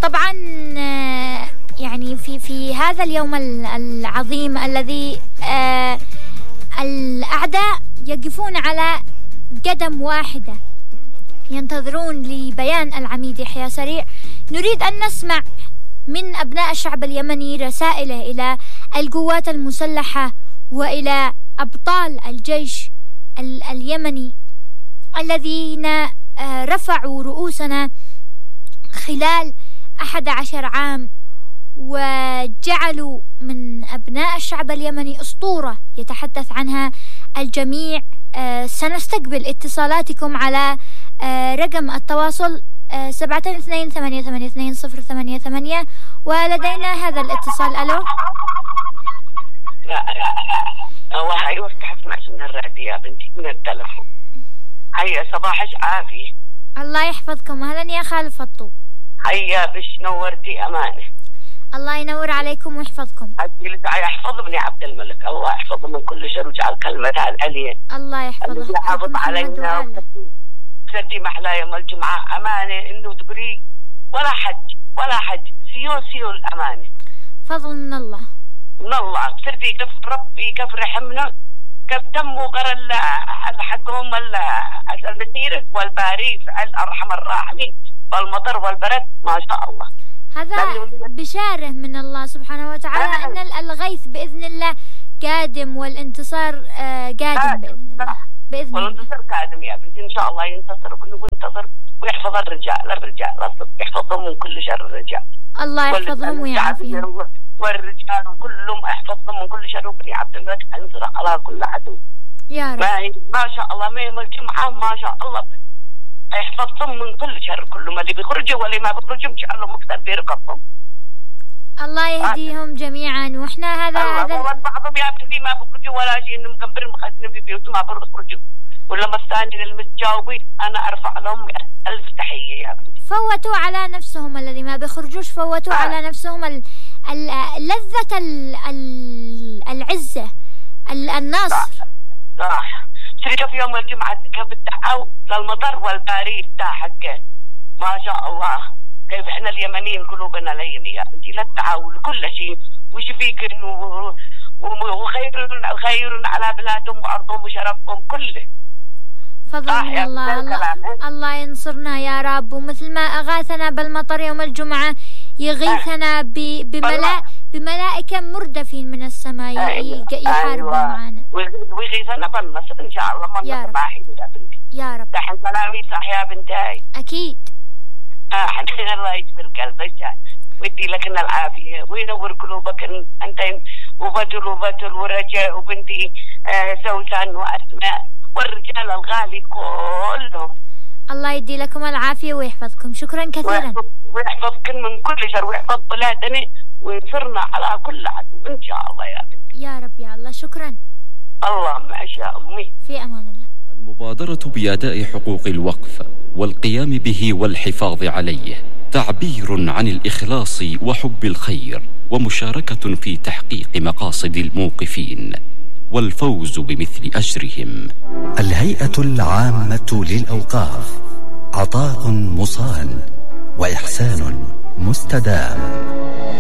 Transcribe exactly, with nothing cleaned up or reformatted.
طبعا يعني في في هذا اليوم العظيم الذي الأعداء يقفون على قدم واحدة ينتظرون لبيان العميد يحيى سريع، نريد أن نسمع من أبناء الشعب اليمني رسائله إلى القوات المسلحة وإلى أبطال الجيش اليمني الذين رفعوا رؤوسنا خلال أحد عشر عام وجعلوا من أبناء الشعب اليمني أسطورة يتحدث عنها الجميع. سنستقبل اتصالاتكم على رقم التواصل سبعة اثنين ثمانية ثمانية اثنين صفر ثمانية ثمانية، ولدينا هذا الاتصال. ألو. لا هو هاي وافتح اسمعش من الراديو يا بنتي من التلفون. هيا صباحش عافية. الله يحفظكم. أهلا يا خالد فطو. هيا بش نورتي أمانة. الله ينور عليكم ويحفظكم. يحفظ ابني عبد الملك، الله يحفظه من كل شر وجعل كلمتها العليا. الله يحفظه. يحافظ علينا وسدي محلى يوم الجمعة أمانة إنه تقري ولا حج ولا حج سيو سيو الأمانة. فضل من الله. من الله بسردي كيف ربي كيف رحمنا كيف تموا قرا حقهم المسيرة والباري فعل أرحم الراحمين والمطر والبرد ما شاء الله. هذا بشارة من الله سبحانه وتعالى أن الغيث بإذن الله قادم والانتصار قادم بإذن الله. بإذن الله والانتصار قادم يا بنتي إن شاء الله ينتصر وينتصر ويحفظ الرجال الرجال يحفظهم من كل شر الرجال. الله يحفظهم ويعافيهم. والرجال كلهم يحفظهم من كل شر وبني عبد الملك انصر على كل عدو يا رب. ما, ما شاء الله ما يوم الجمعة ما شاء الله يحفظهم من كل شر كلهم اللي بيخرجوا واللي ما بيخرجوا إن شاء الله مكتب بيرقبهم. الله يهديهم جميعا. واحنا هذا هذا بعضهم يا بنتي ما بيخرجوا ولا شيء انهم مكبرين مخزنين في بيوتهم ما بيخرجوا ولما الثاني المتجاوبين انا ارفع لهم الف تحيه يا بنتي. فوتوا على نفسهم الذي ما بيخرجوش فوتوا آه. على نفسهم لذة العزة النصر. صح صح. شريك في يوم الجمعة كيف الدعاء للمطر والباريد تا حقه ما شاء الله كيف احنا اليمنيين قلوبنا لين يا بنتي للتعاون لكل شيء وش فيك وخير خير على بلادهم وارضهم وشرفهم كله. فضل من الله. الله, الله ينصرنا يا رب. ومثل ما أغاثنا بالمطر يوم الجمعة يغيثنا بملا بملائكة مردفين من السماء يحاربون معنا ويغيثنا بالنصر إن شاء الله. ما يا رب يا بنتي يا رب. تحن سلامي صح يا بنتي. أكيد. آه الله يجبر قلبك ويدي لك العافية وينور قلوبك أنت وبدر وبدر ورجاء وبنتي آه سوسن وأسماء والرجال الغالي كلهم. الله يدي لكم العافية ويحفظكم. شكرا كثيرا. ويحفظكم من كل شر ويحفظ بلادنا وينصرنا على كل عدو إن شاء الله يا بنتي. يا رب يا الله. شكرا. الله ما شاء أمي. في أمان الله. المبادرة بأداء حقوق الوقف والقيام به والحفاظ عليه تعبير عن الإخلاص وحب الخير ومشاركة في تحقيق مقاصد الموقفين والفوز بمثل أجرهم. الهيئة العامة للأوقاف عطاء مصان وإحسان مستدام.